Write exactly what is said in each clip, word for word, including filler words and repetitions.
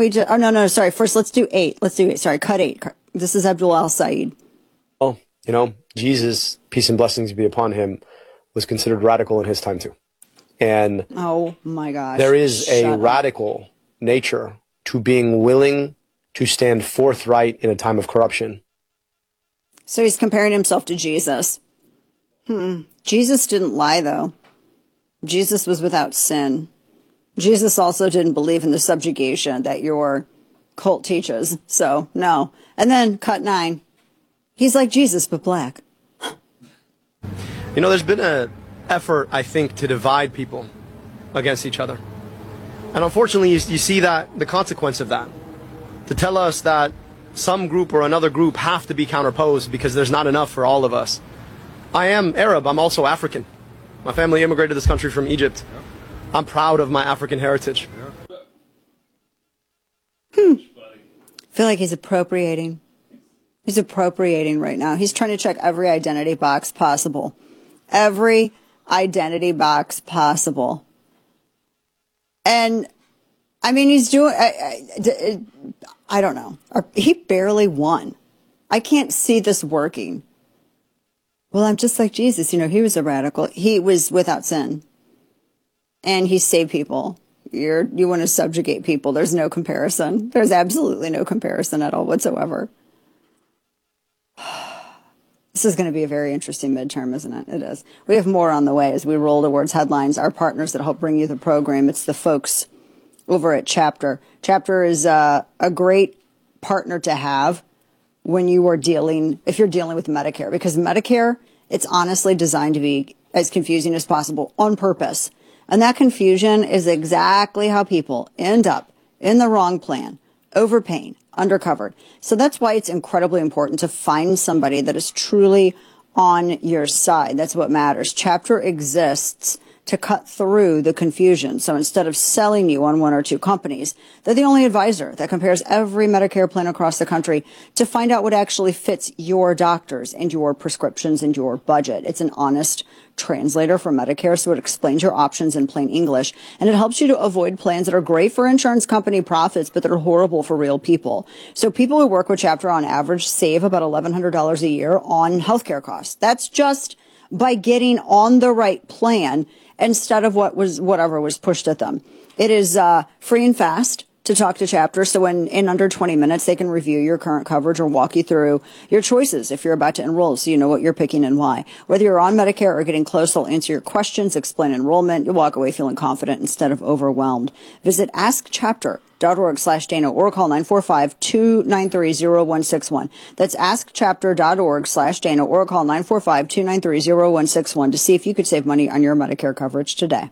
we just, oh, no, no, sorry. First, let's do eight. Let's do eight. Sorry, cut eight. This is Abdul Al-Said. Well, you know, Jesus, peace and blessings be upon him, was considered radical in his time too. And oh my gosh, there is a Shut radical up. nature to being willing to stand forthright in a time of corruption. So he's comparing himself to Jesus. Hmm. Jesus didn't lie, though. Jesus was without sin. Jesus also didn't believe in the subjugation that your cult teaches. So, no. And then cut nine. He's like Jesus, but black. You know, there's been an effort, I think, to divide people against each other. And unfortunately, you, you see that the consequence of that. To tell us that some group or another group have to be counterposed because there's not enough for all of us. I am Arab. I'm also African. My family immigrated to this country from Egypt. I'm proud of my African heritage. Hmm. I feel like he's appropriating. He's appropriating right now. He's trying to check every identity box possible. Every identity box possible. And, I mean, he's doing, I, I, I don't know. He barely won. I can't see this working. Well, I'm just like Jesus. You know, he was a radical. He was without sin. And he saved people. You're, you want to subjugate people. There's no comparison. There's absolutely no comparison at all whatsoever. This is going to be a very interesting midterm, isn't it? It is. We have more on the way as we roll towards headlines. Our partners that help bring you the program, it's the folks over at Chapter. Chapter is uh, a great partner to have when you are dealing, if you're dealing with Medicare, because Medicare, it's honestly designed to be as confusing as possible on purpose. And that confusion is exactly how people end up in the wrong plan, overpaying, undercovered. So that's why it's incredibly important to find somebody that is truly on your side. That's what matters. Chapter exists to cut through the confusion. So instead of selling you on one or two companies, they're the only advisor that compares every Medicare plan across the country to find out what actually fits your doctors and your prescriptions and your budget. It's an honest translator for Medicare, so it explains your options in plain English, and it helps you to avoid plans that are great for insurance company profits, but that are horrible for real people. So people who work with Chapter on average save about eleven hundred dollars a year on healthcare costs. That's just by getting on the right plan instead of what was whatever was pushed at them. It is uh, free and fast to talk to Chapter, so in, in under twenty minutes, they can review your current coverage or walk you through your choices if you're about to enroll, so you know what you're picking and why. Whether you're on Medicare or getting close, they'll answer your questions, explain enrollment. You'll walk away feeling confident instead of overwhelmed. Visit ask chapter dot org slash Dana or call nine four five, two nine three, zero one six one. That's ask chapter dot org slash Dana or call nine four five, two nine three, zero one six one to see if you could save money on your Medicare coverage today.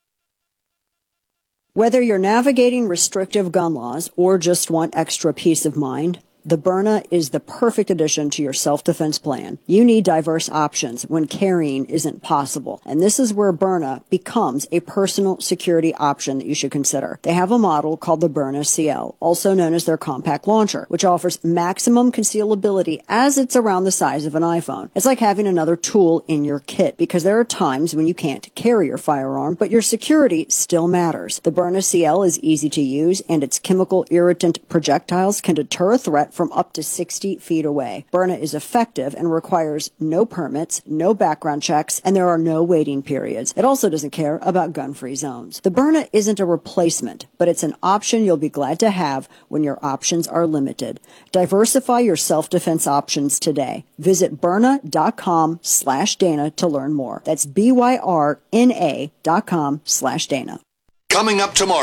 Whether you're navigating restrictive gun laws or just want extra peace of mind, the Byrna is the perfect addition to your self-defense plan. You need diverse options when carrying isn't possible. And this is where Byrna becomes a personal security option that you should consider. They have a model called the Byrna C L, also known as their compact launcher, which offers maximum concealability as it's around the size of an iPhone. It's like having another tool in your kit because there are times when you can't carry your firearm, but your security still matters. The Byrna C L is easy to use, and its chemical irritant projectiles can deter a threat from up to sixty feet away. Byrna is effective and requires no permits, no background checks, and there are no waiting periods. It also doesn't care about gun-free zones. The Byrna isn't a replacement, but it's an option you'll be glad to have when your options are limited. Diversify your self-defense options today. Visit Byrna dot com slash Dana to learn more. That's B Y R N A dot com slash Dana. Coming up tomorrow.